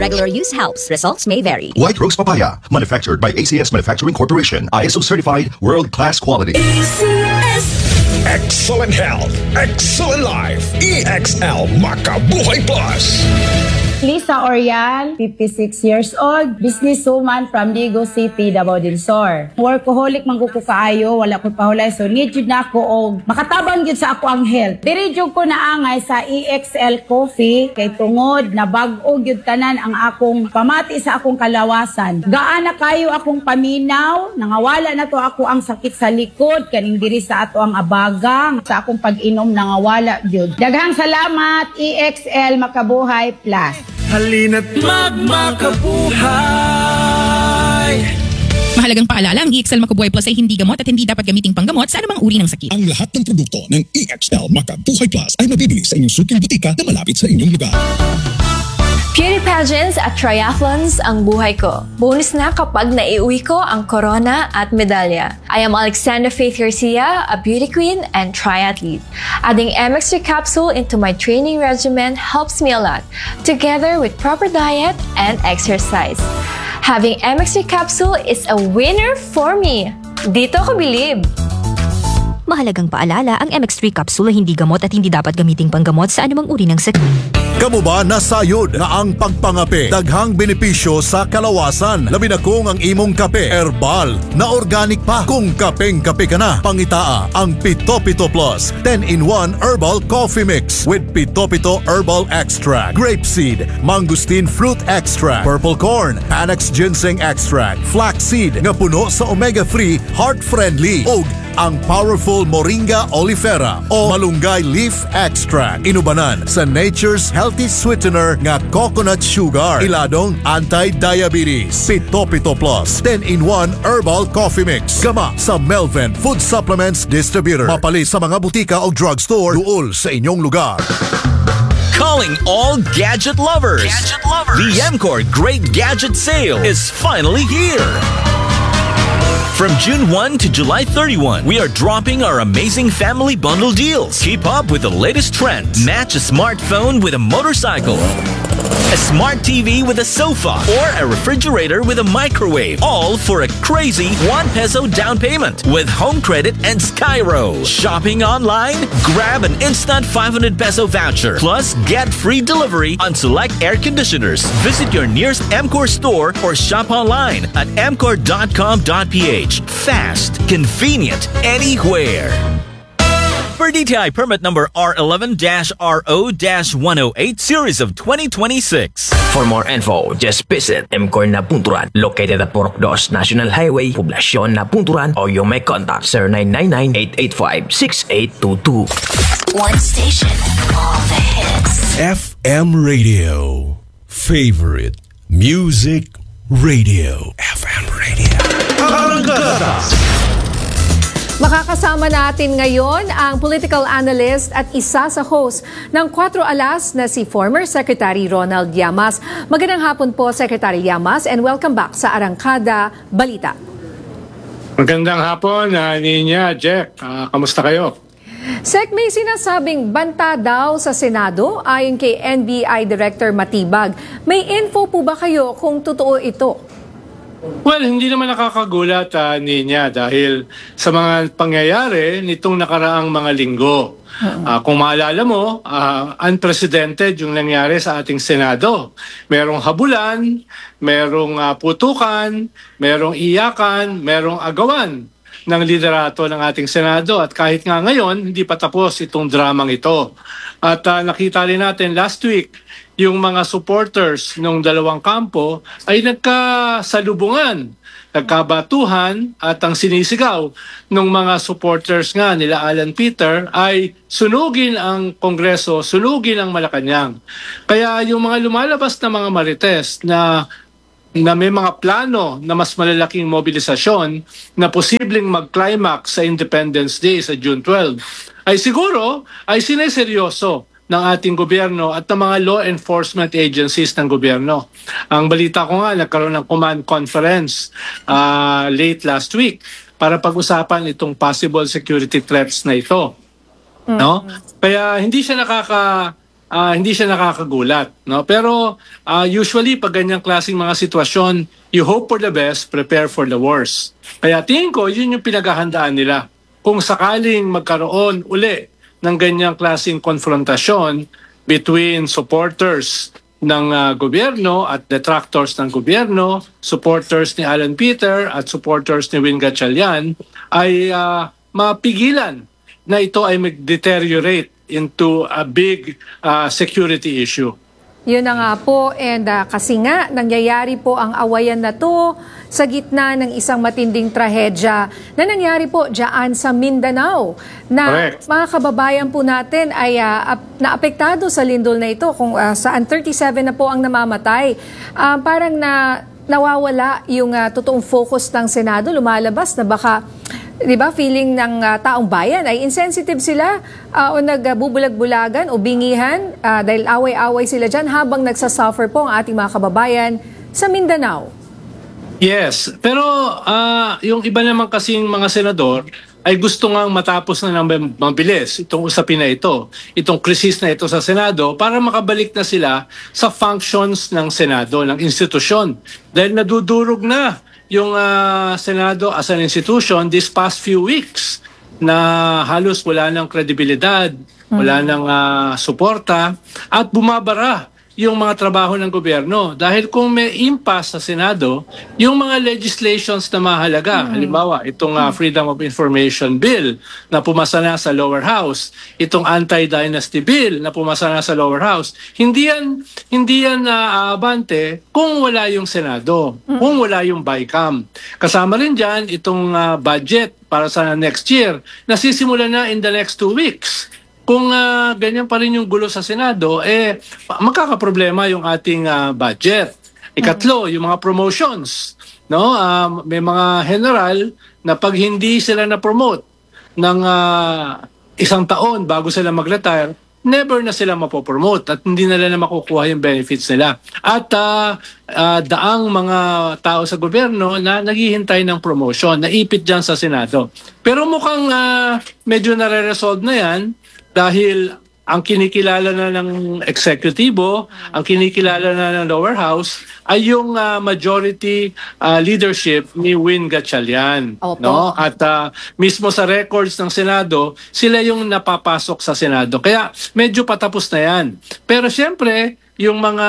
regular use helps. Results may vary. White Rose Papaya, manufactured by ACS Manufacturing Corporation. ISO certified, world-class quality. Excellent health, excellent life. EXL Makabuhay Plus. Lisa Orial, 56 years old, businesswoman from Digo City, Davao del Sur. Workaholic man ko kaayo, wala ko pahulay, so need jud na ako og makatabang jud sa ako ang health. Diri jud ko naangay sa EXL Coffee kay tungod na bag-o jud tanan ang akong pamati sa akong kalawasan. Gaana kayo akong paminaw, nangawala na to ako ang sakit sa likod kaning diri sa ato ang abagang sa akong pag-inom nangawala jud. Daghang salamat EXL Makabuhay Plus. Halina't magmakabuhay! Mahalagang paalala, ang EXL Makabuhay Plus ay hindi gamot at hindi dapat gamiting panggamot sa anumang uri ng sakit. Ang lahat ng produkto ng EXL Makabuhay Plus ay mabibili sa inyong suking butika na malapit sa inyong lugar. Beauty pageants at triathlons ang buhay ko. Bonus na kapag naiuwi ko ang corona at medalya. I am Alexandra Faith Garcia, a beauty queen and triathlete. Adding MX3 capsule into my training regimen helps me a lot, together with proper diet and exercise. Having MX3 capsule is a winner for me. Dito ko believe. Mahalagang paalala, ang MX3 capsule ay hindi gamot at hindi dapat gamiting panggamot sa anumang uri ng sakit. Kamu ba nasayod na ang pagpangape daghang benepisyo sa kalawasan? Labi na kung ang imong kape herbal na organic pa. Kung kapeng-kape ka na, pangitaa ang Pito Pito Plus 10-in-1 Herbal Coffee Mix with Pito Pito Herbal Extract, Grapeseed, Mangosteen Fruit Extract, Purple Corn, Panax Ginseng Extract, Flaxseed nga puno sa omega-3, heart-friendly ug ang powerful Moringa Oleifera o Malunggay Leaf Extract. Inubanan sa Nature's Healthy Sweetener nga coconut sugar. Iladong anti-diabetes. Pito Pito Plus 10-in-1 Herbal Coffee Mix. Gama sa Melvin Food Supplements Distributor. Mapali sa mga butika o drugstore duol sa inyong lugar. Calling all gadget lovers. The Emcor Great Gadget Sale is finally here. From June 1 to July 31, we are dropping our amazing family bundle deals. Keep up with the latest trends. Match a smartphone with a motorcycle, a smart TV with a sofa, or a refrigerator with a microwave. All for a crazy 1 peso down payment with Home Credit and Skyro. Shopping online? Grab an instant 500 peso voucher. Plus, get free delivery on select air conditioners. Visit your nearest Emcor store or shop online at emcor.com.ph. Fast, convenient, anywhere. For DTI permit number R11-RO-108 series of 2026. For more info, just visit Emcor Nabunturan, located at Purok 2 National Highway, Poblacion Nabunturan, or you may contact 0999-885-6822. One station, all the hits. FM Radio. Favorite music radio. FM Radio. Makakasama natin ngayon ang political analyst at isa sa host ng 4 Alas na si former Secretary Ronald Llamas. Magandang hapon po, Secretary Llamas, and welcome back sa Arangkada Balita. Magandang hapon, Ninya, Jack. Kamusta kayo? Sec, may sinasabing banta daw sa Senado ayon kay NBI Director Matibag. May info po ba kayo kung totoo ito? Well, hindi naman nakakagulat, Ninya, dahil sa mga pangyayari nitong nakaraang mga linggo. Kung maalala mo, unprecedented yung nangyari sa ating Senado. Merong habulan, merong putukan, merong iyakan, merong agawan ng liderato ng ating Senado. At kahit nga ngayon, hindi pa tapos itong dramang ito. At nakita rin natin last week, yung mga supporters ng dalawang kampo ay nagkasalubungan, nagkabatuhan, at ang sinisigaw ng mga supporters nga nila Alan Peter ay sunugin ang Kongreso, sunugin ang Malacanang. Kaya yung mga lumalabas na mga marites na may mga plano na mas malalaking mobilisasyon na posibleng mag-climax sa Independence Day sa June 12 ay siguro ay sineseryoso ng ating gobyerno at ng mga law enforcement agencies ng gobyerno. Ang balita ko nga, nagkaroon ng command conference late last week para pag-usapan itong possible security threats na ito. No? Kaya hindi siya hindi siya nakakagulat, no? Pero usually pag ganyang klaseng mga sitwasyon, you hope for the best, prepare for the worst. Kaya tingin ko yun yung pinaghahandaan nila. Kung sakaling magkaroon uli ng ganyang klaseng konfrontasyon between supporters ng gobyerno at detractors ng gobyerno, supporters ni Alan Peter at supporters ni Win Gatchalian, ay mapigilan na ito ay mag-deteriorate into a big security issue. Yun na nga po, and kasi nga nangyayari po ang awayan na to sa gitna ng isang matinding trahedya na nangyari po dyan sa Mindanao na Correct. mga kababayan po natin ay naapektado sa lindol na ito kung saan 37 na po ang namamatay. Parang nawawala yung totoong focus ng Senado, lumalabas na baka, di ba, feeling ng taong bayan ay insensitive sila o nagbubulag-bulagan o bingihan dahil away-away sila dyan habang nagsasuffer po ang ating mga kababayan sa Mindanao. Yes, pero yung iba naman kasing mga senador ay gusto ngang matapos na ng mabilis itong usapin na ito, itong krisis na ito sa Senado para makabalik na sila sa functions ng Senado, ng institusyon. Dahil nadudurog na yung Senado as an institution this past few weeks na halos wala ng kredibilidad, wala ng suporta at bumabara yung mga trabaho ng gobyerno. Dahil kung may impasse sa Senado, yung mga legislations na mahalaga, halimbawa itong Freedom of Information Bill na pumasa na sa lower house, itong Anti-Dynasty Bill na pumasa na sa lower house, hindi yan aabante kung wala yung Senado, kung wala yung BICAM. Kasama rin dyan itong budget para sa next year na sisimula na in the next 2 weeks. Kung ganyan pa rin yung gulo sa Senado, magkakaproblema yung ating budget. Ikatlo, yung mga promotions. No? May mga general na pag hindi sila na-promote ng isang taon bago sila mag-retire, never na sila mapopromote at hindi nila na makukuha yung benefits nila. At daang mga tao sa gobyerno na naghihintay ng promotion, naipit dyan sa Senado. Pero mukhang medyo nare-resolve na yan dahil ang kinikilala na ng eksekutibo, ang kinikilala na ng lower house ay yung majority leadership ni Win Gatchalian. No? At mismo sa records ng Senado, sila yung napapasok sa Senado. Kaya medyo patapos na yan. Pero siyempre, yung mga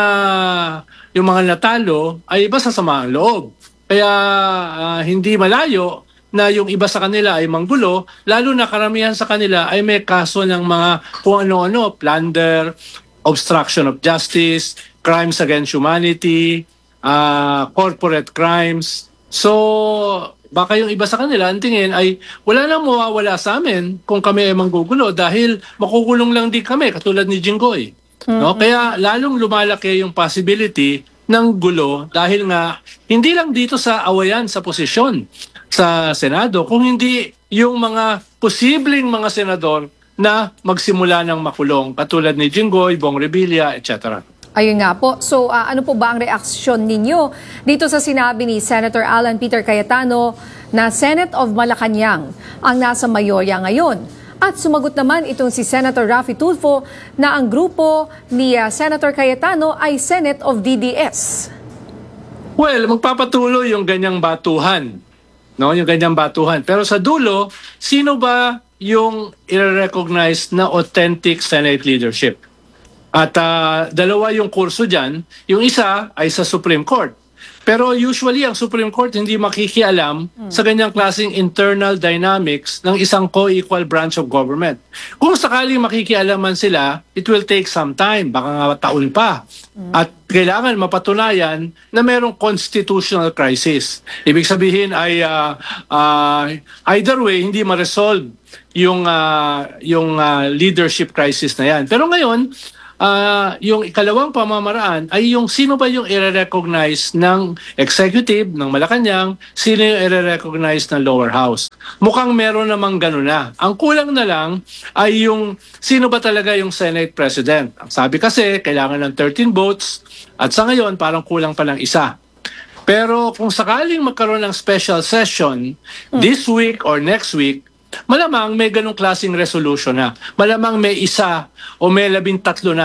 natalo ay iba sa samaang loob. Kaya hindi malayo na yung iba sa kanila ay manggulo, lalo na karamihan sa kanila ay may kaso ng mga kung ano-ano, plunder, obstruction of justice, crimes against humanity, corporate crimes. So, baka yung iba sa kanila, ang tingin ay wala nang mawawala sa amin kung kami ay manggugulo dahil makukulong lang din kami, katulad ni Jinggoy. No? Kaya lalong lumalaki yung possibility ng gulo dahil nga hindi lang dito sa awayan sa posisyon sa Senado, kung hindi yung mga posibleng mga senador na magsimula ng makulong, katulad ni Jinggoy, Bong Revilla, etc. Ayun nga po. So ano po ba ang reaksyon ninyo dito sa sinabi ni Senator Alan Peter Cayetano na Senate of Malacanang ang nasa mayorya ngayon? At sumagot naman itong si Senator Raffy Tulfo na ang grupo ni Senator Cayetano ay Senate of DDS. Well, magpapatuloy yung ganyang batuhan. No, yung ganyang batuhan. Pero sa dulo, sino ba yung i-recognize na authentic Senate leadership? At dalawa yung kurso dyan. Yung isa ay sa Supreme Court. Pero usually, ang Supreme Court hindi makikialam sa ganyang klaseng internal dynamics ng isang co-equal branch of government. Kung sakaling makikialaman sila, it will take some time, baka nga taon pa. At kailangan mapatunayan na mayroong constitutional crisis. Ibig sabihin ay either way, hindi ma-resolve yung leadership crisis na yan. Pero ngayon, yung ikalawang pamamaraan ay yung sino ba yung i-recognize ng executive ng Malacanang, sino yung i-recognize ng lower house. Mukhang meron namang gano'n na. Ang kulang na lang ay yung sino ba talaga yung Senate President. Ang sabi kasi, kailangan ng 13 votes at sa ngayon parang kulang pa lang isa. Pero kung sakaling magkaroon ng special session this week or next week, malamang may ganong klaseng resolution na. Malamang may isa o may 13 na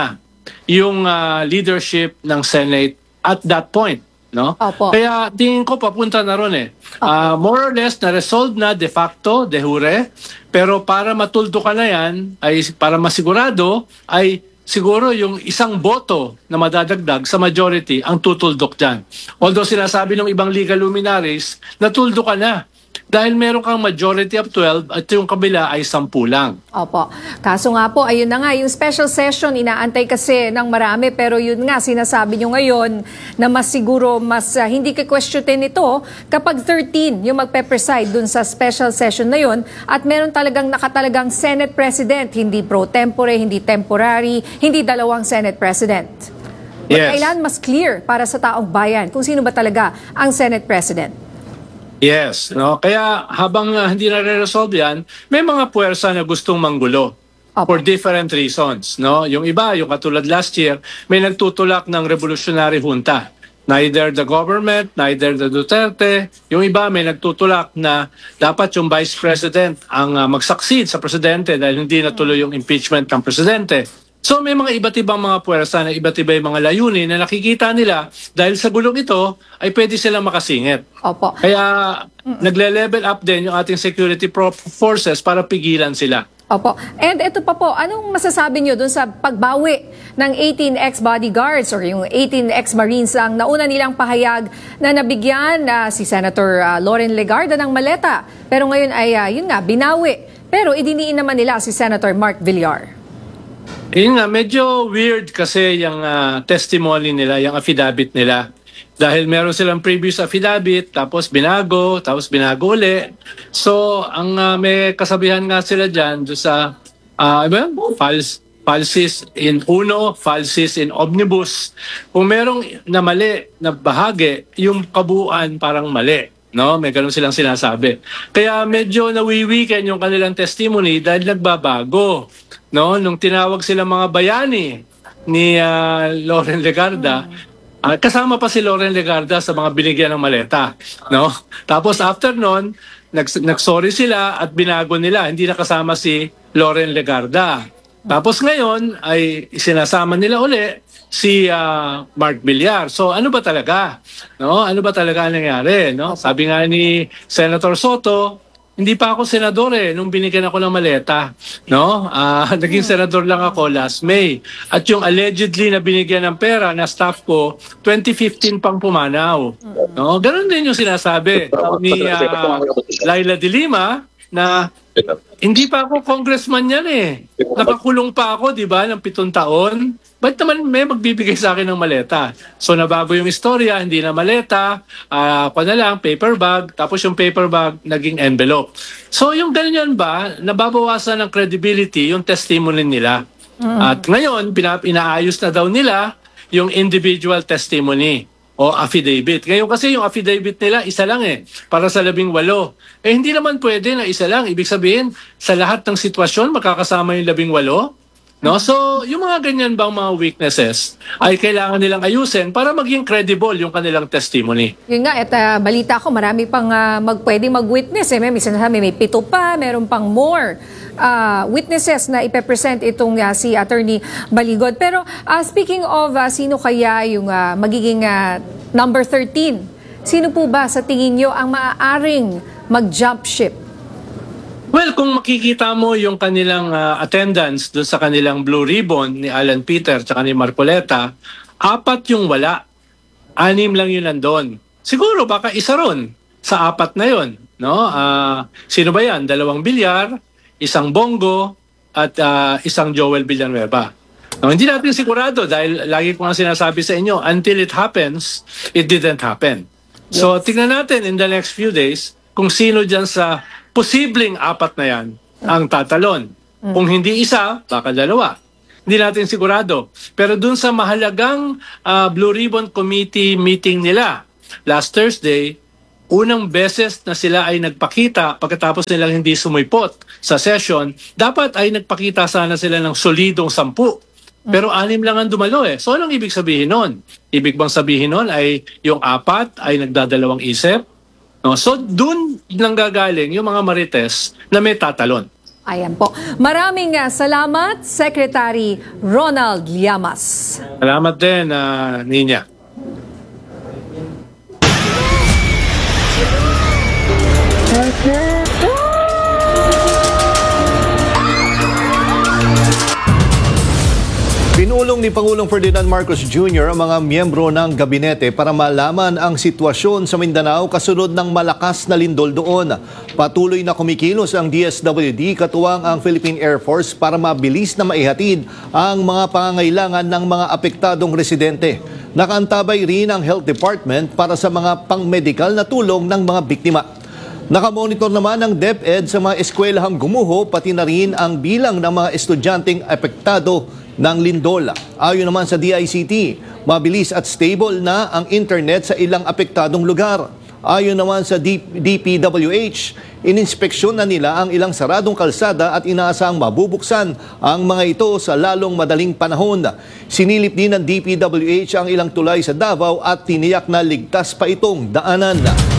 yung leadership ng Senate at that point. No? Opo. Kaya tingin ko papunta na ron eh. More or less na-resolve na de facto, de jure, pero para matuldo ka na yan, ay para masigurado, ay siguro yung isang boto na madadagdag sa majority ang tutuldok dyan. Although sinasabi ng ibang legal luminaries, natuldo ka na. Dahil meron kang majority of 12 at yung kabila ay 10 lang. Opo. Kaso nga po, ayun na nga, yung special session, inaantay kasi ng marami, pero yun nga, sinasabi nyo ngayon na mas siguro, mas hindi ka-questionin ito kapag 13 yung magpe-preside dun sa special session na yun at meron talagang nakatalagang Senate President, hindi pro tempore, hindi temporary, hindi dalawang Senate President. Yes. Kailan mas clear para sa taong bayan kung sino ba talaga ang Senate President? Yes, no. Kaya habang hindi na re-resolve 'yan, may mga puwersa na gustong manggulo for different reasons, no. Yung iba, yung katulad last year, may nagtutulak ng revolutionary junta. Neither the government, neither the Duterte. Yung iba may nagtutulak na dapat yung vice president ang mag-succeed sa presidente dahil hindi natuloy yung impeachment ng presidente. So may mga iba't ibang mga puwersa na iba't iba yung mga layunin na nakikita nila dahil sa gulong ito ay pwede silang makasingit. Opo. Kaya nagle-level up din yung ating security forces para pigilan sila. Opo. And ito pa po, anong masasabi nyo dun sa pagbawi ng 18 ex-bodyguards or yung 18 ex-marines ang nauna nilang pahayag na nabigyan si Senator Loren Legarda ng maleta. Pero ngayon ay, yun nga, binawi. Pero idiniin naman nila si Senator Mark Villar. Yun nga, medyo weird kasi yung testimony nila, yung affidavit nila. Dahil meron silang previous affidavit, tapos binago uli. So, ang may kasabihan nga sila dyan doon sa falsis in uno, falsis in omnibus. Kung merong na mali na bahagi, yung kabuuan parang mali. No, may ganun silang sinasabi. Kaya medyo nawiwiken yung kanilang testimony dahil nagbabago. No, nung tinawag sila mga bayani ni Loren Legarda, kasama pa si Loren Legarda sa mga binigyan ng maleta, no? Tapos after noon, nagsorry sila at binago nila, hindi na kasama si Loren Legarda. Tapos ngayon ay sinasama nila uli si Mark Villar. So ano ba talaga? No? Ano ba talaga nangyari, no? Sabi nga ni Senator Soto, hindi pa ako senador nung binigyan ako ng maleta, no? Naging senador lang ako last May. At yung allegedly na binigyan ng pera na staff ko, 2015 pang pumanaw. No? Ganun din yung sinasabi ni Laila de Lima na hindi pa ako congressman yan Nakakulong pa ako, di ba, ng 7 taon. Ba't naman may magbibigay sa akin ng maleta? So nabago yung istorya, hindi na maleta, na lang, paper bag, tapos yung paper bag naging envelope. So yung ganyan ba, nababawasan ng credibility yung testimony nila. At ngayon, inaayos na daw nila yung individual testimony o affidavit. Ngayon kasi yung affidavit nila, isa lang para sa 18. Hindi naman pwede na isa lang. Ibig sabihin, sa lahat ng sitwasyon, makakasama yung 18. No? So, yung mga ganyan bang mga weaknesses ay kailangan nilang ayusin para maging credible yung kanilang testimony. Yun nga, at balita ko, marami pang pwedeng mag-witness. May sinasabi, may 7 pa, meron pang more witnesses na ipepresent itong si Attorney Baligod. Pero speaking of sino kaya yung magiging number 13, sino po ba sa tingin nyo ang maaaring mag-jump ship? Well, kung makikita mo yung kanilang attendance doon sa kanilang Blue Ribbon ni Alan Peter at ni Marcoleta, 4 yung wala. 6 lang yun nandun. Siguro baka isa ron sa 4 na yun. No? Sino ba yan? 2 Villar, 1 Bongo, at 1 Joel Villanueva. No, hindi natin sigurado dahil lagi ko nga sinasabi sa inyo, until it happens, it didn't happen. Yes. So tignan natin in the next few days kung sino dyan sa posibleng 4 na yan ang tatalon. Kung hindi isa, baka 2. Hindi natin sigurado. Pero dun sa mahalagang Blue Ribbon Committee meeting nila last Thursday, unang beses na sila ay nagpakita pagkatapos nilang hindi sumipot sa session, dapat ay nagpakita sana sila ng solidong 10. Pero 6 lang ang dumalo So anong ibig sabihin nun? Ibig bang sabihin nun ay yung 4 ay nagdadalawang isip? No? So dun nanggagaling yung mga marites na may tatalon. Ayan po. Maraming salamat, Secretary Ronald Llamas. Salamat din, Ninya. Pinulong ni Pangulong Ferdinand Marcos Jr. ang mga miyembro ng gabinete para malaman ang sitwasyon sa Mindanao kasunod ng malakas na lindol doon. Patuloy na kumikilos ang DSWD katuwang ang Philippine Air Force para mabilis na maihatid ang mga pangangailangan ng mga apektadong residente. Nakaantabay rin ang Health Department para sa mga pang-medical na tulong ng mga biktima. Nakamonitor naman ang DepEd sa mga eskwelahang gumuho pati na rin ang bilang ng mga estudyanteng apektado ng lindol. Ayon naman sa DICT, mabilis at stable na ang internet sa ilang apektadong lugar. Ayon naman sa DPWH, ininspeksyon na nila ang ilang saradong kalsada at inaasang mabubuksan ang mga ito sa lalong madaling panahon. Sinilip din ng DPWH ang ilang tulay sa Davao at tiniyak na ligtas pa itong daanan.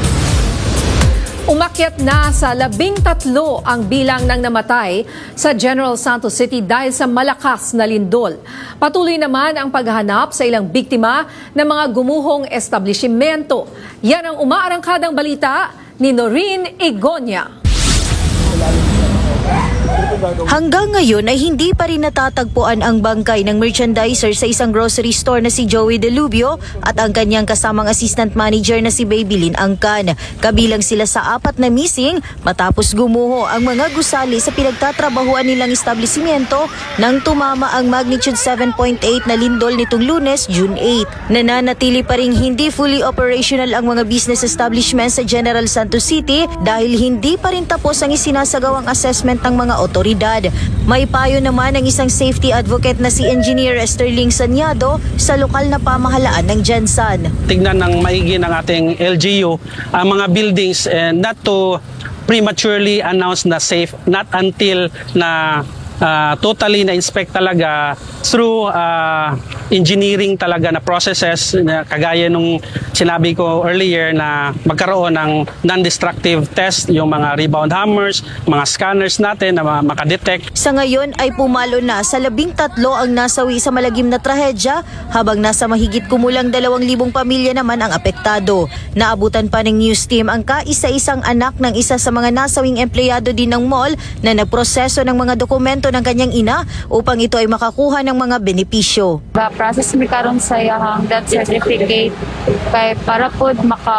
Umakyat na sa 13 ang bilang ng namatay sa General Santos City dahil sa malakas na lindol. Patuloy naman ang paghahanap sa ilang biktima ng mga gumuhong establishmento. Yan ang umaarangkadang balita ni Noreen Igonia. Hanggang ngayon ay hindi pa rin natatagpuan ang bangkay ng merchandiser sa isang grocery store na si Joey Delubio at ang kanyang kasamang assistant manager na si Babylin Angkan. Kabilang sila sa 4 na missing matapos gumuho ang mga gusali sa pinagtatrabahuan nilang establishmento nang tumama ang magnitude 7.8 na lindol nitong Lunes, June 8. Nananatili pa rin hindi fully operational ang mga business establishments sa General Santos City dahil hindi pa rin tapos ang isinasagawang assessment ng mga otoridad. May payo naman ng isang safety advocate na si Engineer Esterling Sanyado sa lokal na pamahalaan ng Jensan. Tignan ng maigi ng ating LGU ang mga buildings and not to prematurely announce na safe, not until na totally na-inspect talaga through engineering talaga na processes na kagaya nung sinabi ko earlier na magkaroon ng non-destructive test, yung mga rebound hammers, mga scanners natin na makadetect. Sa ngayon ay pumalo na sa 13 ang nasawi sa malagim na trahedya habang nasa mahigit kumulang 2,000 pamilya naman ang apektado. Naabutan pa ng news team ang kaisa-isang anak ng isa sa mga nasawing empleyado din ng mall na nagproseso ng mga dokumento ng kanyang ina upang ito ay makakuha ng mga benepisyo. Process mi karon sa iyang death certificate kay para pod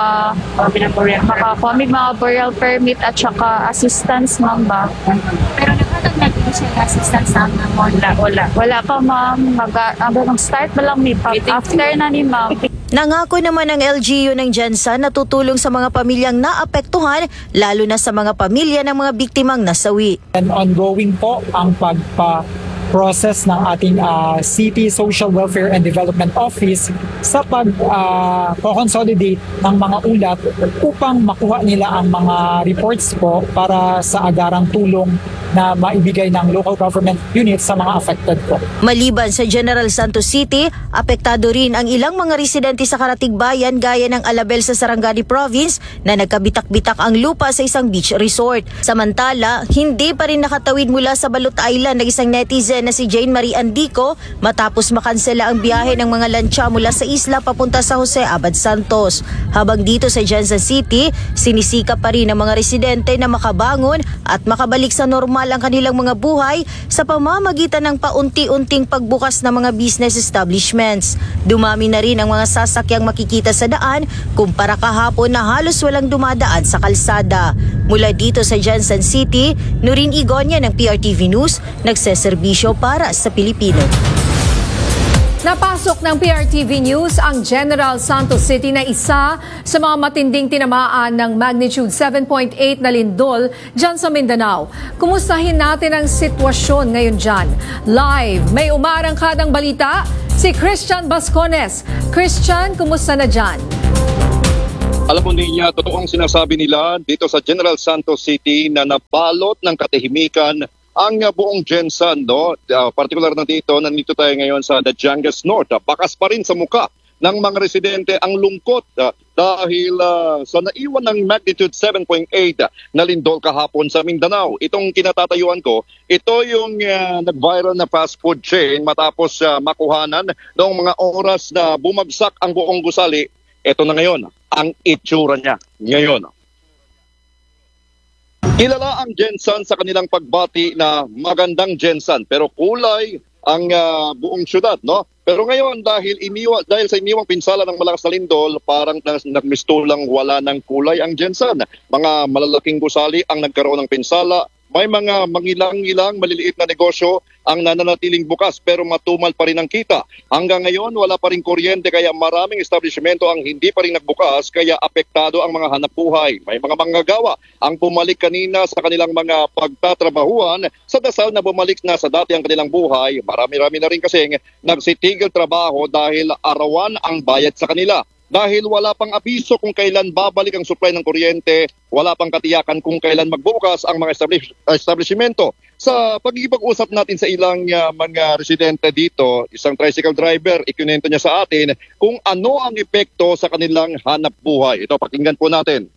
makakuha mi mga burial permit at saka assistance ma'am ba. Pero naghatag na din siya assistance sa mga wala pa ma'am, mag-start pa lang mi after na ni ma'am. Nangako naman ang LGU ng Jensan na tutulong sa mga pamilyang naapektuhan, lalo na sa mga pamilya ng mga biktimang nasawi. And ongoing po ang pagpa-process ng ating City Social Welfare and Development Office sa pag-consolidate ng mga ulat upang makuha nila ang mga reports po para sa agarang tulong na maibigay ng local government units sa mga affected po. Maliban sa General Santos City, apektado rin ang ilang mga residente sa Karatig Bayan gaya ng Alabel sa Sarangani Province na nagkabitak-bitak ang lupa sa isang beach resort. Samantala, hindi pa rin nakatawid mula sa Balot Island ng isang netizen na si Jane Marie Andico matapos makansela ang biyahe ng mga lancha mula sa isla papunta sa Jose Abad Santos. Habang dito sa Jensan City, sinisikap pa rin ng mga residente na makabangon at makabalik sa normal ang kanilang mga buhay sa pamamagitan ng paunti-unting pagbukas ng mga business establishments. Dumami na rin ang mga sasakyang makikita sa daan kumpara kahapon na halos walang dumadaan sa kalsada. Mula dito sa Jensan City, Noreen Igonia ng PRTV News, nagseserbisyo para sa Pilipino. Napasok ng PRTV News ang General Santos City na isa sa mga matinding tinamaan ng magnitude 7.8 na lindol dyan sa Mindanao. Kumustahin natin ang sitwasyon ngayon dyan. Live, may umaarangkadang balita, si Christian Bascones. Christian, kumusta na dyan? Alam mo niya, totoong sinasabi nila dito sa General Santos City na nabalot ng katahimikan ang buong Jensan, no? Partikular na dito, nandito tayo ngayon sa Dajangas North. Bakas pa rin sa muka ng mga residente ang lungkot dahil sa naiwan ng magnitude 7.8 na lindol kahapon sa Mindanao. Itong kinatatayuan ko, ito yung nag-viral na fast food chain matapos makuhanan noong mga oras na bumagsak ang buong gusali. Ito na ngayon ang itsura niya ngayon. Kilala ang Gensan sa kanilang pagbati na magandang Gensan pero kulay ang buong syudad, no? Pero ngayon dahil sa iniwang pinsala ng malakas na lindol, parang nagmistulang wala ng kulay ang Gensan. Mga malalaking gusali ang nagkaroon ng pinsala. May mga mangilang-ilang maliliit na negosyo ang nananatiling bukas pero matumal pa rin ang kita. Hanggang ngayon wala pa rin kuryente kaya maraming establishmento ang hindi pa rin nagbukas kaya apektado ang mga hanapbuhay. May mga manggagawa ang bumalik kanina sa kanilang mga pagtatrabahuan sa dasal na bumalik na sa dati ang kanilang buhay. Marami-rami na rin kasing nagsitigil trabaho dahil arawan ang bayad sa kanila. Dahil wala pang abiso kung kailan babalik ang supply ng kuryente, wala pang katiyakan kung kailan magbukas ang mga establishmento. Sa pagkikipag-usap natin sa ilang mga residente dito, isang tricycle driver, ikinento niya sa atin kung ano ang epekto sa kanilang hanap buhay. Ito, pakinggan po natin.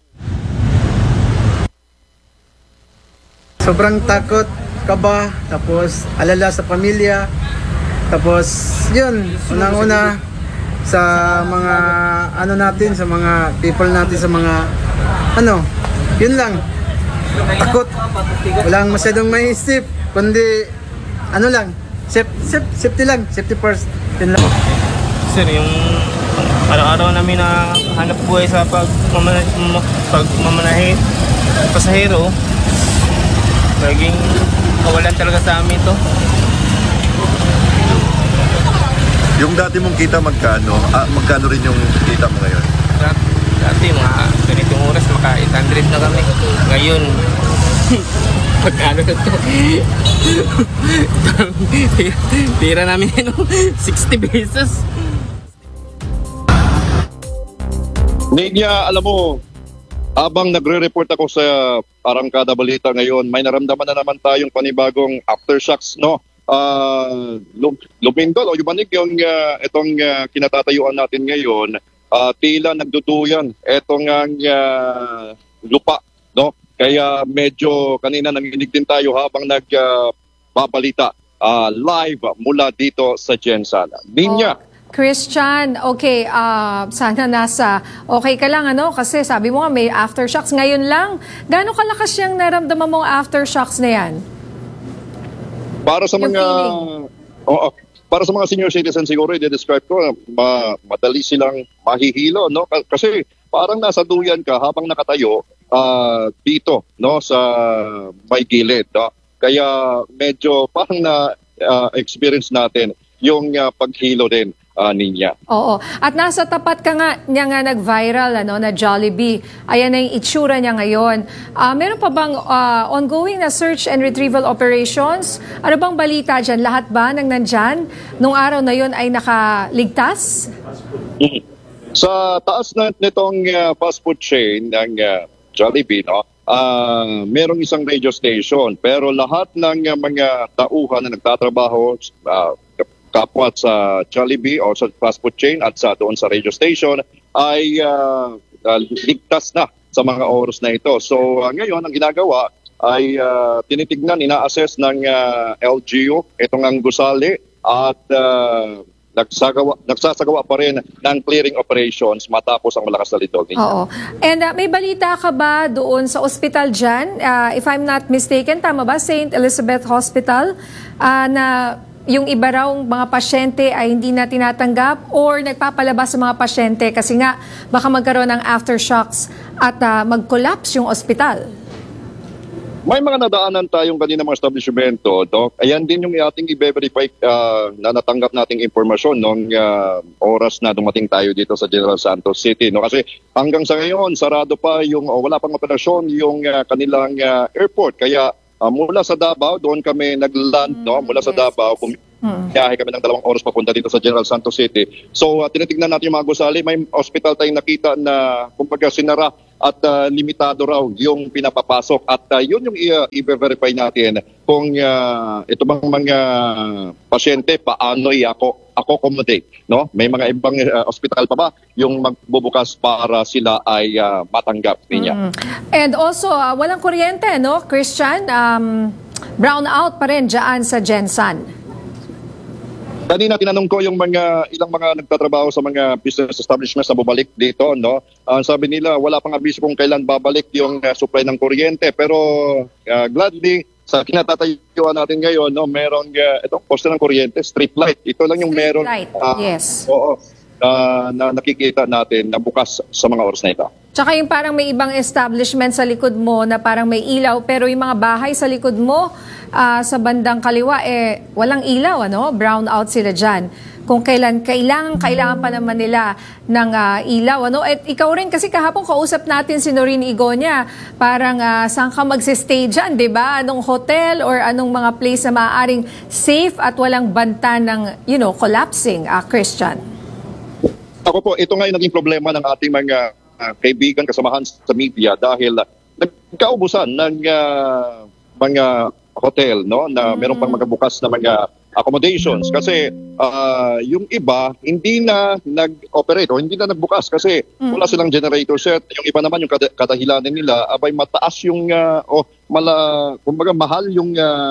Sobrang takot, kaba, tapos alala sa pamilya, tapos yun, unang-una, sa mga natin, sa mga people natin, sa mga yun lang, takot, walang masyadong maisip, kundi lang, safety lang, safety first, yun lang. Sir, yung araw-araw namin na hanap buhay sa pagmamanahe pasahero, naging kawalan talaga sa amin to. Yung dati mong kita magkano? Magkano rin yung kita mo ngayon? Dati mga ganitong oras maka 800 na kami. Ngayon, magkano na to? Tira namin 60 pesos. Ninya, alam mo, habang nagre-report ako sa Arangkada Balita ngayon, may naramdaman na naman tayong panibagong aftershocks, no? Lumindol o yumanig yung itong kinatatayuan natin ngayon, tila nagduduyan itong lupa, no? Kaya medyo kanina nanginig din tayo habang nagbabalita live mula dito sa Gensan. Ninya. Christian, okay, sana nasa okay ka lang, kasi sabi mo nga may aftershocks ngayon lang. Gaano kalakas yung naramdaman mong aftershocks na yan? Para sa mga senior citizens siguro i-describe ko madali silang mahihilo, no? Kasi parang nasa duyan ka habang nakatayo dito, no, sa may gilid, no? Kaya medyo parang na experience natin yung paghilo din. Ninya. Oo. At nasa tapat ka nga niya nga nag-viral na Jollibee. Ayan na yung itsura niya ngayon. Meron pa bang ongoing na search and retrieval operations? Ano bang balita dyan? Lahat ba ng nandyan nung araw na yun ay nakaligtas? Sa taas na nitong fast food chain ng Jollibee, no? Merong isang radio station pero lahat ng mga tauhan na nagtatrabaho kapwa sa Jollibee o sa fast food chain at doon sa radio station ay ligtas na sa mga oras na ito. So ngayon ang ginagawa ay tinitignan, ina-assess ng LGU itong ang gusali at nagsasagawa pa rin ng clearing operations matapos ang malakas na lindol. Oo. And may balita ka ba doon sa ospital dyan? If I'm not mistaken, tama ba? St. Elizabeth Hospital na yung iba raw mga pasyente ay hindi na tinatanggap or nagpapalabas sa mga pasyente kasi nga baka magkaroon ng aftershocks at mag-collapse yung ospital. May mga nadaanan tayong kanina mga establishmento, Doc. Ayan din yung ating i-verify na natanggap nating impormasyon noong oras na dumating tayo dito sa General Santos City. No? Kasi hanggang sa ngayon, sarado pa yung wala pang operasyon yung kanilang airport. Kaya mula sa Davao, doon kami nag-land, no? Mula sa Davao, biyahe kami ng 2 oras papunta dito sa General Santos City. So, tinitignan natin yung mga gusali. May hospital tayong nakita na, kumbaga, sinara at limitado raw yung pinapapasok. At yun yung i-verify natin kung ito bang mga pasyente, paano iako accommodate, no? May mga ibang ospital pa ba yung magbubukas para sila ay matanggap niya. And also, walang kuryente, no, Christian? Brownout pa rin dyan sa Jensan. Kanina tinanong ko yung ilang mga nagtatrabaho sa mga business establishments na bumalik dito, no? Sabi nila wala pang abiso kung kailan babalik yung supply ng kuryente, pero gladly sa kinatatayuan natin ngayon, no, merong itong poste ng kuryente, street light. Ito lang yung meron. Yes. Oo. Na nakikita natin na bukas sa mga oras na ito. Tsaka yung parang may ibang establishment sa likod mo na parang may ilaw, pero yung mga bahay sa likod mo, sa bandang kaliwa, walang ilaw, ano? Brown out sila dyan. Kung kailangan pa naman nila ng ilaw, ano? At ikaw rin, kasi kahapon kausap natin si Noreen Igonia, parang saan ka magsistay dyan, di ba? Anong hotel or anong mga place na maaaring safe at walang banta ng, collapsing, Christian? Ako po, ito nga yung naging problema ng ating mga kaibigan, kasamahan sa media dahil nagkaubusan ng mga hotel, no, na meron pang magabukas na mga accommodations kasi yung iba hindi na nag-operate o hindi na nagbukas kasi wala silang generator set. Yung iba naman yung kadahilanan nila abay mataas yung kumbaga mahal yung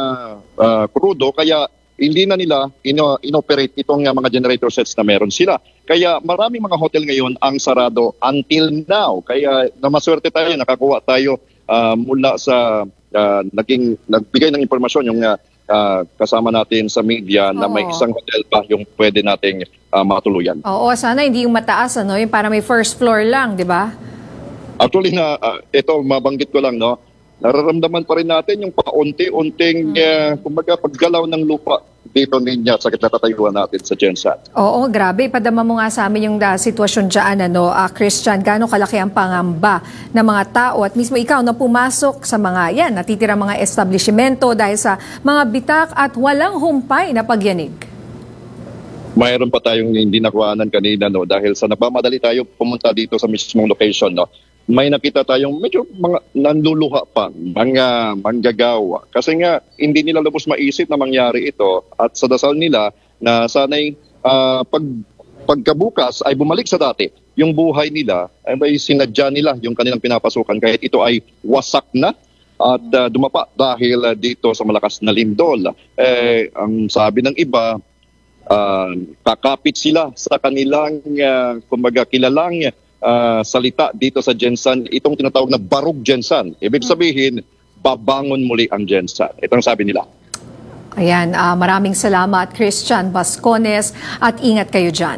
krudo kaya hindi na nila inoperate itong mga generator sets na meron sila. Kaya maraming mga hotel ngayon ang sarado until now. Kaya namaswerte tayo, nakakuha tayo mula sa nagbigay ng impormasyon yung kasama natin sa media na may isang hotel pa yung pwede nating matuluyan. Oo, sana hindi yung mataas, ano? Yung para may first floor lang, di ba? Actually, ito, mabanggit ko lang, no? Nararamdaman pa rin natin yung paunti-unting kumbaga paggalaw ng lupa dito niya sa kinatatayuan natin sa Jensan. Oo, grabe. Padama mo nga sa amin yung sitwasyon dyan, Christian. Gaano kalaki ang pangamba ng mga tao at mismo ikaw na pumasok sa mga natitira mga establishmento dahil sa mga bitak at walang humpay na pagyanig. Mayroon pa tayong hindi nakuhanan kanina, no, dahil sa nagmamadali tayo pumunta dito sa mismong location, no. May nakita tayong medyo mga nanluluha pa, mga manggagawa. Kasi nga, hindi nila lubos maisip na mangyari ito at sa dasal nila na sana'y pagkabukas ay bumalik sa dati. Yung buhay nila ay may sinadya nila yung kanilang pinapasukan kahit ito ay wasak na at dumapa dahil dito sa malakas na lindol. Ang sabi ng iba, kakapit sila sa kanilang kumbaga kilalang salita dito sa Jensan, itong tinatawag na Barug Jensan. Ibig sabihin, babangon muli ang Jensan. Ito ang sabi nila. Ayan, maraming salamat Christian Bascones at ingat kayo dyan.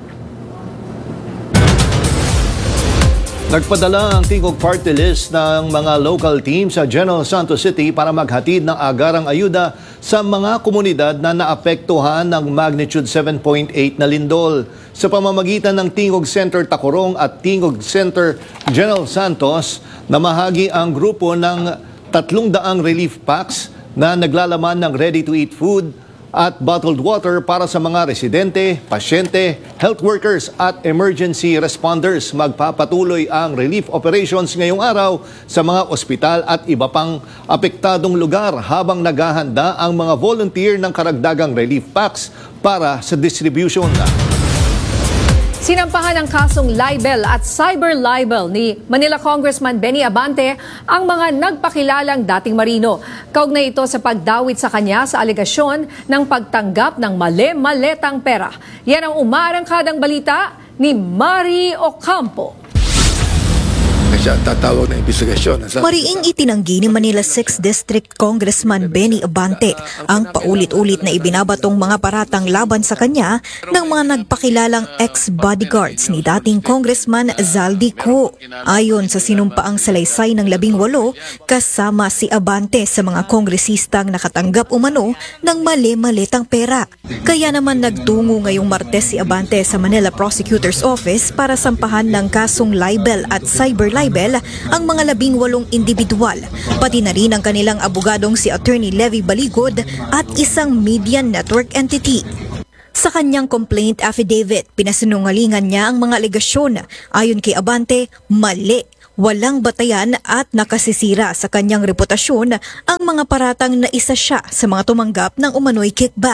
Nagpadala ang Tingog Party List ng mga local team sa General Santos City para maghatid ng agarang ayuda sa mga komunidad na naapektuhan ng magnitude 7.8 na lindol. Sa pamamagitan ng Tingog Center Tacorong at Tingog Center General Santos, namahagi ang grupo ng 300 relief packs na naglalaman ng ready-to-eat food at bottled water para sa mga residente, pasyente, health workers at emergency responders. Magpapatuloy ang relief operations ngayong araw sa mga ospital at iba pang apektadong lugar habang naghahanda ang mga volunteer ng karagdagang relief packs para sa distribution. Sinampahan ng kasong libel at cyber libel ni Manila Congressman Benny Abante ang mga nagpakilalang dating marino. Kaugnay ito sa pagdawit sa kanya sa alegasyon ng pagtanggap ng mali-maletang pera. Yan ang umaarangkadang balita ni Mari Ocampo. Tatawag na investigasyon. Mariing itinanggi ni Manila 6th District Congressman Benny Abante ang paulit-ulit na ibinabatong mga paratang laban sa kanya ng mga nagpakilalang ex-bodyguards ni dating Congressman Zaldi Cu. Ayon sa sinumpaang salaysay ng 18, kasama si Abante sa mga kongresistang nakatanggap umano ng mali-malitang pera. Kaya naman nagtungo ngayong Martes si Abante sa Manila Prosecutor's Office para sampahan ng kasong libel at cyber libel ang mga 18 individual, pati na rin ang kanilang abogadong si Attorney Levy Baligod at isang media network entity. Sa kanyang complaint affidavit, pinasinungalingan niya ang mga alegasyon. Ayon kay Abante, mali, walang batayan at nakasisira sa kanyang reputasyon ang mga paratang na isa siya sa mga tumanggap ng umano'y kickback.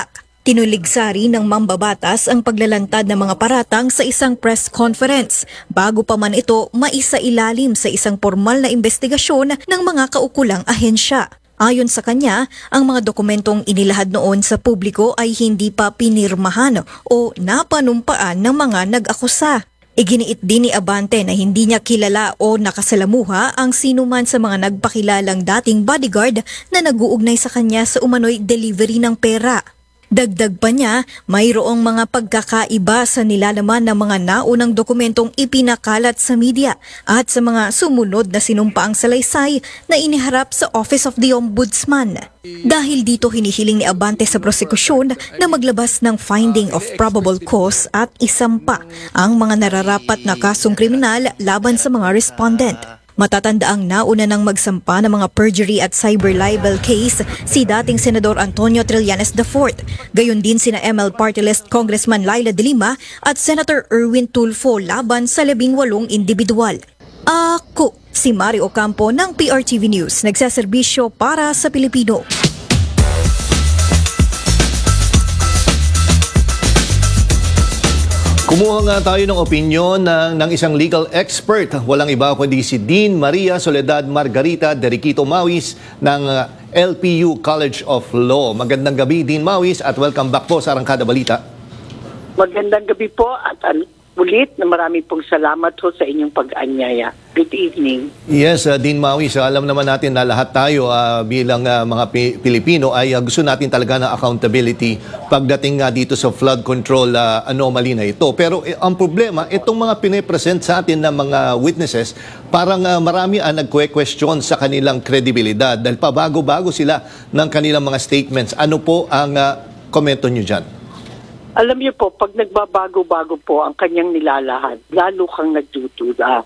Tinuligsari ng mambabatas ang paglalantad ng mga paratang sa isang press conference bago pa man ito maisailalim sa isang formal na investigasyon ng mga kaukulang ahensya. Ayon sa kanya, ang mga dokumentong inilahad noon sa publiko ay hindi pa pinirmahan o napanumpaan ng mga nag-akusa. Iginiit din ni Abante na hindi niya kilala o nakasalamuha ang sinuman sa mga nagpakilalang dating bodyguard na nag-uugnay sa kanya sa umano'y delivery ng pera. Dagdag pa niya, mayroong mga pagkakaiba sa nilalaman ng mga naunang dokumentong ipinakalat sa media at sa mga sumunod na sinumpaang salaysay na iniharap sa Office of the Ombudsman. Dahil dito hinihiling ni Abante sa prosekusyon na maglabas ng finding of probable cause at isampa ang mga nararapat na kasong kriminal laban sa mga respondent. Matatandaang nauna nang magsampa ng mga perjury at cyber libel case si dating Senador Antonio Trillanes IV. Gayon din sina ML Party List Congressman Laila de Lima at Senator Erwin Tulfo laban sa 18 individual. Ako si Mario Ocampo ng PRTV News, nagseserbisyo para sa Pilipino. Kumuha nga tayo ng opinyon ng isang legal expert. Walang iba kundi si Dean Maria Soledad Margarita Deriquito Mawis ng LPU College of Law. Magandang gabi, Dean Mawis, at welcome back po sa Arangkada Balita. Magandang gabi po at ulit na marami pong salamat ho sa inyong pag-anyaya. Good evening. Yes, Dean Mawis, alam naman natin na lahat tayo bilang mga Pilipino ay gusto natin talaga ng accountability pagdating dito sa flood control anomaly na ito. Pero ang problema, itong mga pinipresent sa atin ng mga witnesses, parang marami ang nagque-question sa kanilang kredibilidad dahil pabago-bago sila ng kanilang mga statements. Ano po ang komento nyo dyan? Alam niyo po, pag nagbabago-bago po ang kanyang nilalahad, lalo kang nagdududa.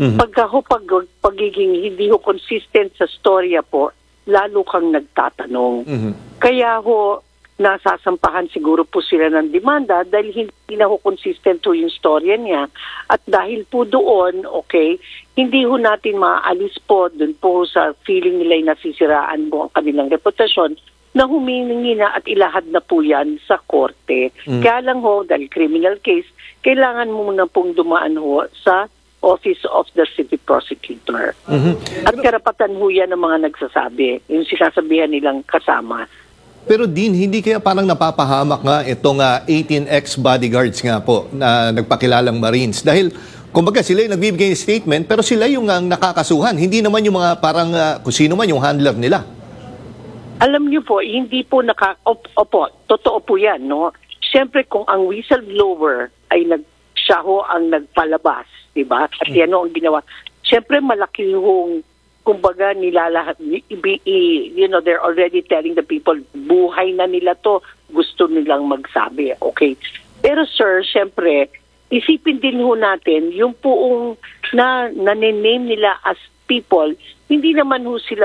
Pagiging hindi ho consistent sa storya po, lalo kang nagtatanong. Kaya ho, nasasampahan siguro po sila ng demanda dahil hindi na ho consistent ho yung storya niya. At dahil po doon, okay, hindi ho natin maaalis po doon po sa feeling nila'y nasisiraan mo ang kanilang reputasyon na humihingi na at ilahad na po yan sa korte. Kaya lang ho, dahil criminal case, kailangan mo muna pong dumaan ho sa Office of the City Prosecutor. At karapatan ho yan ng mga nagsasabi, yung sinasabihan nilang kasama. Pero Dean, hindi kaya parang napapahamak nga itong 18 ex-bodyguards nga po na nagpakilalang Marines? Dahil kumbaga sila yung nagbibigay ng statement pero sila yung nakakasuhan. Hindi naman yung mga parang kung sino man yung handler nila. Alam niyo po, hindi po opo, totoo po yan, no? Siyempre kung ang whistleblower ay siya ho ang nagpalabas, di ba? At yan ho ang ginawa. Siyempre malaki hong, kumbaga nilalahat, they're already telling the people, buhay na nila to, gusto nilang magsabi, okay? Pero sir, siyempre, isipin din ho natin, yung poong na-name nila as people, hindi naman ho sila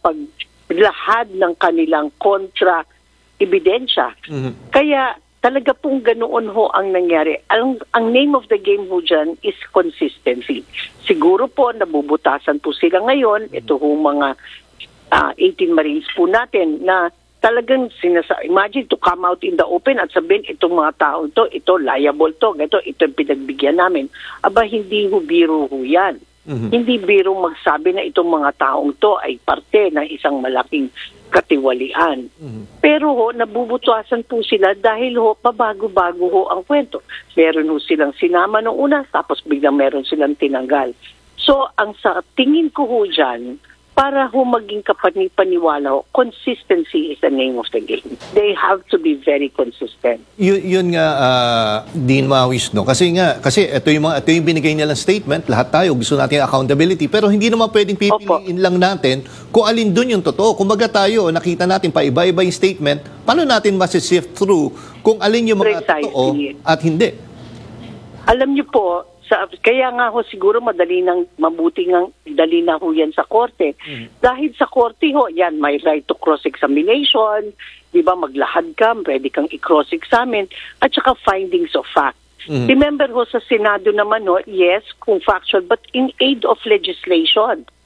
lahad ng kanilang kontra-ebidensya. Kaya talaga pong ganoon ho ang nangyari. Ang name of the game ho dyan is consistency. Siguro po nabubutasan po sila ngayon, ito ho mga 18 Marines po natin na talagang imagine to come out in the open at sabihin itong mga tao ito liable to, ito yung pinagbigyan namin. Aba, hindi ho biro ho yan. Hindi birong magsabi na itong mga taong to ay parte ng isang malaking katiwalian. Pero ho, nabubutasan po sila dahil ho, pabago-bago ho ang kwento. Meron ho silang sinama noong una, tapos biglang meron silang tinanggal. So, ang sa tingin ko ho dyan, para ho maging kapani-paniwala ho, consistency is the name of the game. They have to be very consistent. Yun nga, Dean Mawis, no? Kasi ito yung binigay nilang statement, lahat tayo gusto natin accountability, pero hindi naman pwedeng pipiliin lang natin kung alin dun yung totoo. Kumbaga tayo, nakita natin pa iba-iba yung statement, paano natin masisift through kung alin yung mga totoo at hindi? Alam niyo po, kaya nga ho siguro mabuti dali na ho yan sa korte. Dahil sa korte ho, yan, may right to cross-examination, di ba, maglahad ka, pwede kang i-cross-examine, at saka findings of fact. Remember ho, sa Senado naman ho, yes, kung factual, but in aid of legislation.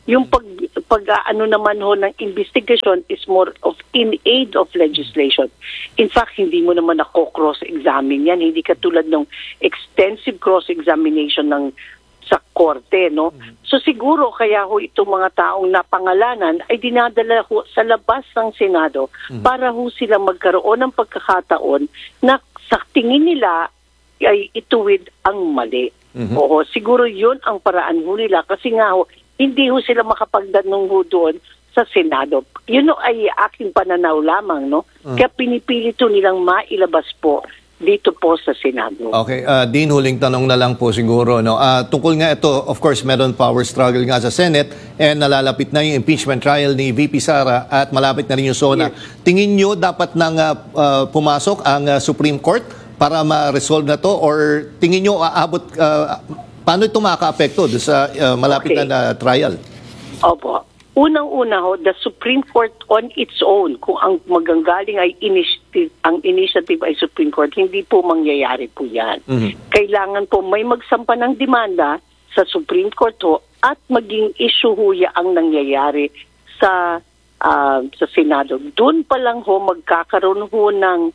Yung pag-ano naman ho ng investigation is more of in aid of legislation. In fact, hindi mo naman ako cross-examine yan. Hindi katulad ng extensive cross-examination ng sa korte, no? So siguro kaya ho itong mga taong napangalanan ay dinadala ho sa labas ng Senado para ho sila magkaroon ng pagkakataon na sa tingin nila ay ituwid ang mali. Oo, siguro yun ang paraan ho nila kasi nga ho, hindi ho sila makapagdanong ho doon sa Senado. Yun ho ay aking pananaw lamang, no? Kaya pinipilit ho nilang mailabas po dito po sa Senado. Okay, Dean, huling tanong na lang po siguro. No? Tungkol nga ito, of course, meron power struggle nga sa Senate and nalalapit na yung impeachment trial ni VP Sara at malapit na rin yung SONA. Yes. Tingin nyo dapat nang pumasok ang Supreme Court para ma-resolve na to or tingin nyo aabot, paano ito maka-apekto sa malapit na trial? Opo. Unang-una ho, the Supreme Court on its own, kung ang maganggaling ay ang initiative ay Supreme Court, hindi po mangyayari po yan. Kailangan po may magsampa ng demanda sa Supreme Court ho at maging issue ho ang nangyayari sa Senado. Doon pa lang ho magkakaroon ho ng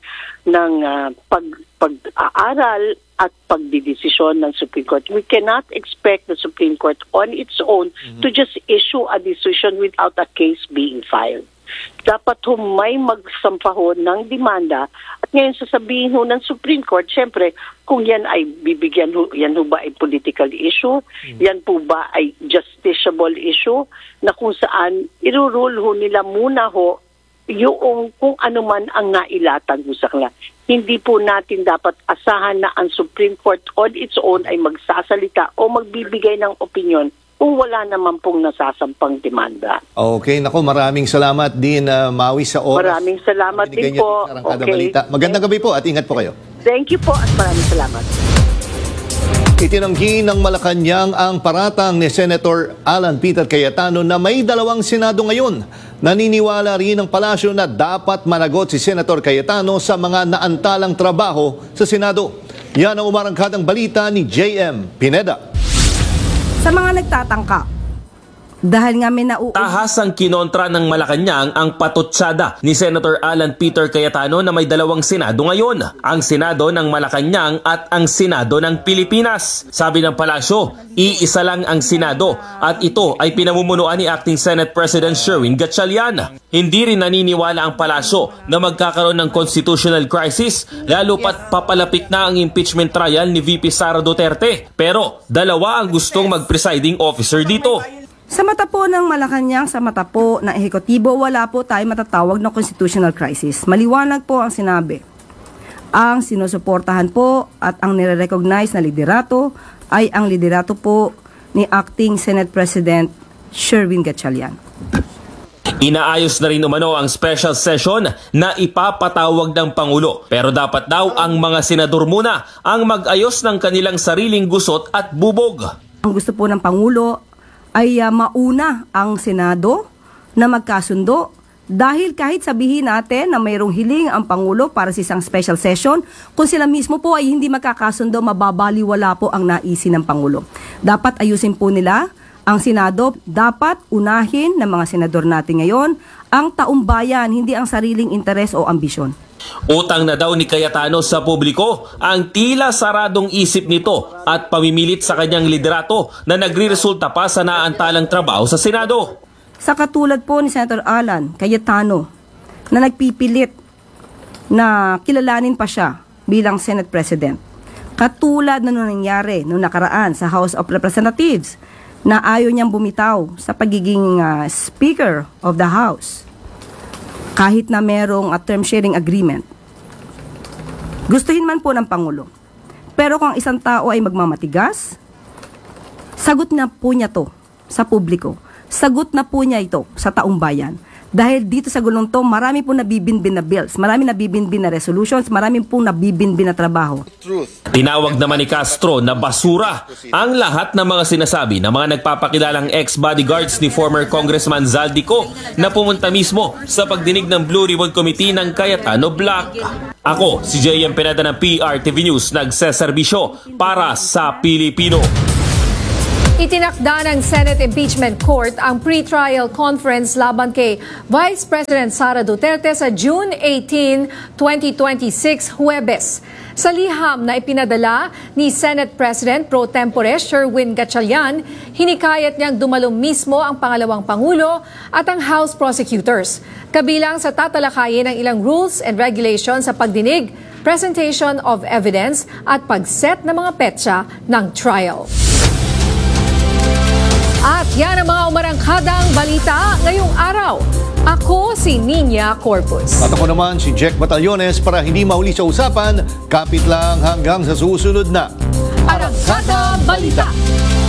pag-aaral at pagdidesisyon ng Supreme Court. We cannot expect the Supreme Court on its own to just issue a decision without a case being filed. Dapat ho may magsampa ho ng demanda at ngayon sasabihin ho ng Supreme Court, syempre, kung yan ay bibigyan ho, yan ho ba ay political issue, yan po ba ay justiciable issue, na kung saan irurule ho nila muna ho yung kung ano man ang nailatag ho sa kanila. Hindi po natin dapat asahan na ang Supreme Court on its own ay magsasalita o magbibigay ng opinion kung wala naman pong nasasampang demanda. Okay, nako, maraming salamat din, Maui, sa oras. Maraming salamat din po. Okay. Magandang gabi po at ingat po kayo. Thank you po at maraming salamat. Itinanggi ng Malacanang ang paratang ni Senator Alan Peter Cayetano na may 2 Senado ngayon. Naniniwala rin ang palasyo na dapat managot si Senator Cayetano sa mga naantalang trabaho sa Senado. Yan ang umarangkadang balita ni JM Pineda. Sa mga nagtatangka, dahil nga may tahasang kinontra ng Malacanang ang patutsada ni Senator Alan Peter Cayetano na may 2 Senado ngayon, ang Senado ng Malacanang at ang Senado ng Pilipinas. Sabi ng palasyo, iisa lang ang Senado at ito ay pinamumunuan ni Acting Senate President Sherwin Gatchalian. Hindi rin naniniwala ang palasyo na magkakaroon ng constitutional crisis lalo pat papalapit na ang impeachment trial ni VP Sara Duterte. Pero 2 ang gustong mag-presiding officer dito. Sa mata po ng Malacanang, sa mata po ng ehekutibo, wala po tayo matatawag na constitutional crisis. Maliwanag po ang sinabi. Ang sinusuportahan po at ang nire-recognize na liderato ay ang liderato po ni Acting Senate President Sherwin Gatchalian. Inaayos na rin umano ang special session na ipapatawag ng Pangulo. Pero dapat daw ang mga senador muna ang mag-ayos ng kanilang sariling gusot at bubog. Ang gusto po ng Pangulo ay mauna ang Senado na magkasundo dahil kahit sabihin natin na mayroong hiling ang Pangulo para sa isang special session, kung sila mismo po ay hindi magkakasundo, mababaliwala po ang naisin ng Pangulo. Dapat ayusin po nila ang Senado, dapat unahin ng mga senador natin ngayon ang taumbayan, hindi ang sariling interes o ambisyon. Utang na daw ni Cayetano sa publiko ang tila saradong isip nito at pamimilit sa kanyang liderato na nagre-resulta pa sa naantalang trabaho sa Senado. Sa katulad po ni Senator Alan Cayetano na nagpipilit na kilalanin pa siya bilang Senate President. Katulad na nangyari noong nakaraan sa House of Representatives na ayaw niyang bumitaw sa pagiging Speaker of the House. Kahit na merong term sharing agreement. Gustuhin man po ng Pangulo. Pero kung isang tao ay magmamatigas, sagot na po niya to sa publiko. Sagot na po niya ito sa taong bayan. Dahil dito sa gulong to, marami po nabibinbin na bills, marami nabibinbin na resolutions, marami po nabibinbin na trabaho. Tinawag naman ni Castro na basura ang lahat ng mga sinasabi ng mga nagpapakilalang ex-bodyguards ni former Congressman Zaldico na pumunta mismo sa pagdinig ng Blue Ribbon Committee ng Cayetano Black. Ako, si JM Pineda ng PRTV News, nagseserbisyo para sa Pilipino. Itinakda ng Senate Impeachment Court ang pre-trial conference laban kay Vice President Sara Duterte sa June 18, 2026, Huwebes. Sa liham na ipinadala ni Senate President Pro Tempore Sherwin Gatchalian, hinikayat niyang dumalo mismo ang pangalawang Pangulo at ang House Prosecutors, kabilang sa tatalakayin ng ilang rules and regulations sa pagdinig, presentation of evidence at pagset ng mga petsa ng trial. At yan ang mga umarangkadang balita ngayong araw. Ako si Nina Corpus. At ako naman si Jack Batallones. Para hindi mahuli sa usapan, kapit lang hanggang sa susunod na Arangkada Balita.